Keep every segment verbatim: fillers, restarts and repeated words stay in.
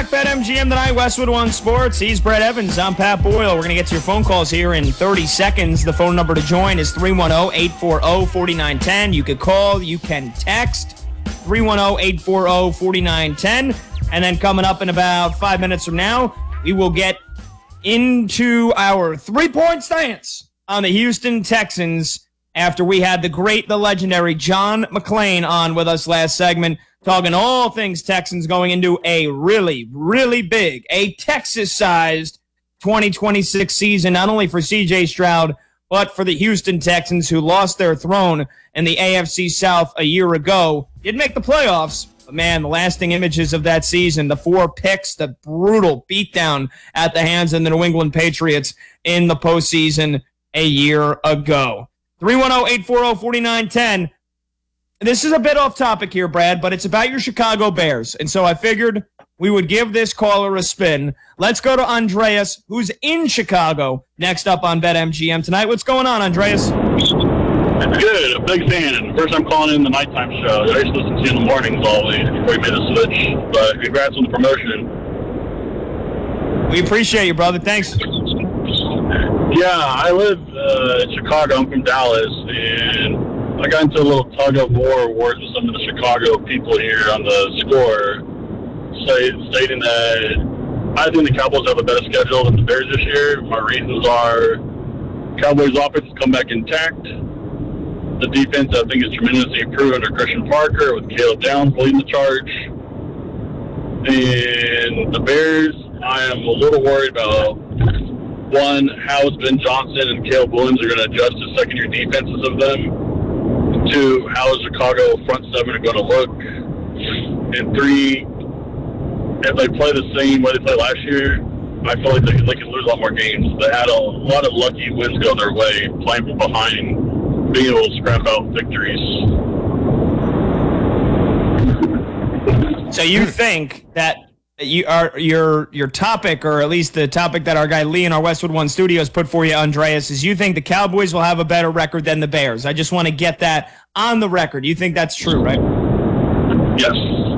back, BetMGM tonight, Westwood One Sports. He's Brett Evans. I'm Pat Boyle. We're going to get to your phone calls here in thirty seconds. The phone number to join is three one zero, eight four zero, four nine one zero. You can call, you can text, three one zero, eight four zero, four nine one zero. And then coming up in about five minutes from now, we will get into our three-point stance on the Houston Texans after we had the great, the legendary John McClain on with us last segment, talking all things Texans going into a really, really big, a Texas-sized twenty twenty-six season, not only for C J Stroud, but for the Houston Texans, who lost their throne in the A F C South a year ago. Didn't make the playoffs, but man, the lasting images of that season, the four picks, the brutal beatdown at the hands of the New England Patriots in the postseason a year ago. three one zero, eight four zero, four nine one zero. This is a bit off topic here, Brad, but it's about your Chicago Bears. And so I figured we would give this caller a spin. Let's go to Andreas, who's in Chicago, next up on BetMGM tonight. What's going on, Andreas? Good. A big fan. First time calling in the nighttime show. I used to listen to you in the mornings always before you made the switch. But congrats on the promotion. We appreciate you, brother. Thanks. Yeah, I live uh, in Chicago. I'm from Dallas, and I got into a little tug-of-war wars with some of the Chicago people here on the score, say, stating that I think the Cowboys have a better schedule than the Bears this year. My reasons are Cowboys' offense has come back intact. The defense, I think, is tremendously improved under Christian Parker with Caleb Downs leading the charge. And the Bears, I am a little worried about, one, how Ben Johnson and Caleb Williams are going to adjust to second-year defenses of them. Two, how is Chicago front seven going to look? And three, if they play the same way they played last year, I feel like they, they can lose a lot more games. They had a lot of lucky wins go their way, playing from behind, being able to scrap out victories. So you think that you are your your topic, or at least the topic that our guy Lee in our Westwood One Studios put for you, Andreas, is you think the Cowboys will have a better record than the Bears. I just want to get that on the record. You think that's true, right? Yes.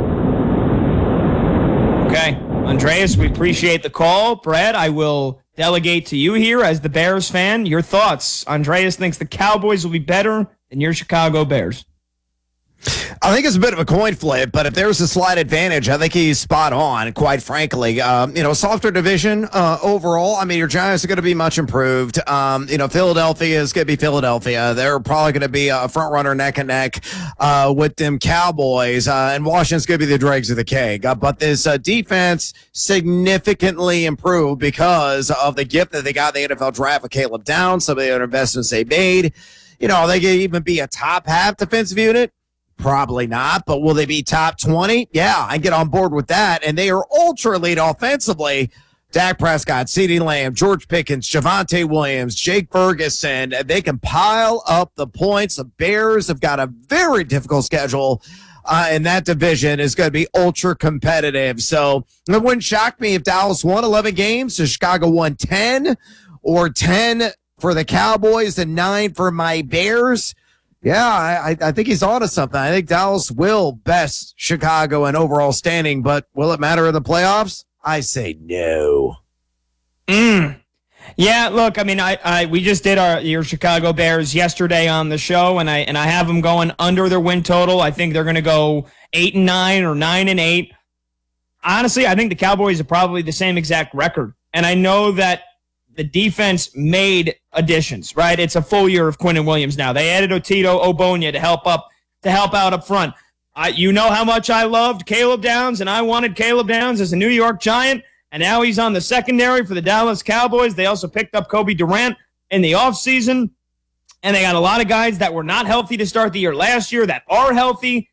Okay. Andreas, we appreciate the call. Brad, I will delegate to you here as the Bears fan. Your thoughts. Andreas thinks the Cowboys will be better than your Chicago Bears. I think it's a bit of a coin flip, but if there's a slight advantage, I think he's spot on, quite frankly. Um, you know, softer division uh, overall. I mean, your Giants are going to be much improved. Um, you know, Philadelphia is going to be Philadelphia. They're probably going to be a front runner neck and neck uh, with them Cowboys, uh, and Washington's going to be the dregs of the cake. Uh, but this uh, defense significantly improved because of the gift that they got in the N F L draft with Caleb Downs, some of the other investments they made. You know, they could even be a top half defensive unit. Probably not, but will they be top twenty? Yeah, I get on board with that. And they are ultra elite offensively. Dak Prescott, CeeDee Lamb, George Pickens, Javonte Williams, Jake Ferguson. They can pile up the points. The Bears have got a very difficult schedule, uh, and that division is going to be ultra competitive. So it wouldn't shock me if Dallas won eleven games, so Chicago won ten, or ten for the Cowboys and nine for my Bears. Yeah, I, I think he's on to something. I think Dallas will best Chicago in overall standing, but will it matter in the playoffs? I say no. Mm. Yeah, look, I mean, I, I we just did our your Chicago Bears yesterday on the show, and I and I have them going under their win total. I think they're going to go eight and nine or nine and eight. Honestly, I think the Cowboys are probably the same exact record, and I know that the defense made additions, right? It's a full year of Quinnen Williams now. They added Otito Ogbonnia to help up to help out up front. I, you know how much I loved Caleb Downs, and I wanted Caleb Downs as a New York Giant, and now he's on the secondary for the Dallas Cowboys. They also picked up Kobe Durant in the offseason, and they got a lot of guys that were not healthy to start the year last year that are healthy.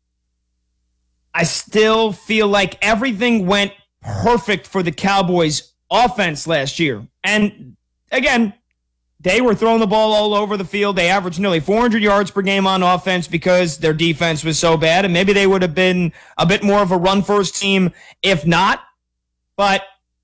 I still feel like everything went perfect for the Cowboys offense last year. And again, they were throwing the ball all over the field. They averaged nearly four hundred yards per game on offense because their defense was so bad. And maybe they would have been a bit more of a run-first team if not. But